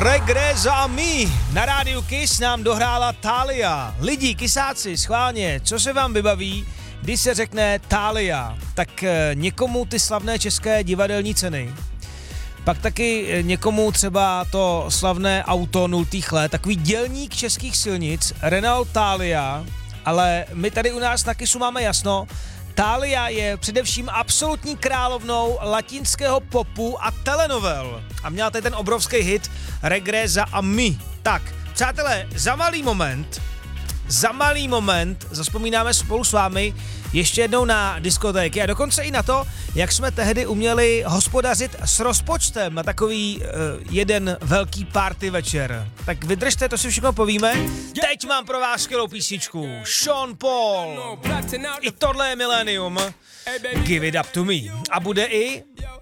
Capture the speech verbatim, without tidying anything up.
Regresa a mi. Na rádiu Kiss nám dohrála Thalia. Lidi, kysáci, schválně, co se vám vybaví, když se řekne Thalia? Tak e, někomu ty slavné české divadelní ceny. Pak taky někomu třeba to slavné auto nultých let, takový dělník českých silnic, Renault Thalia, ale my tady u nás na Kissu máme jasno, Thalia je především absolutní královnou latinského popu a telenovel. A měla tady ten obrovský hit Regresa a mi. Tak, přátelé, za malý moment, za malý moment zazpomínáme spolu s vámi ještě jednou na diskotéky a dokonce i na to, jak jsme tehdy uměli hospodařit s rozpočtem na takový uh, jeden velký party večer. Tak vydržte, to si všechno povíme. Teď mám pro vás skvělou písničku. Sean Paul. I tohle je Millennium. Give it up to me. A bude i